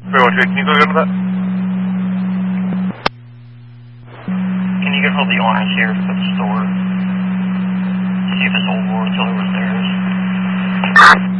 Can you go get that? Can you get hold of the orange here for the store? See if it's old war until it was theirs.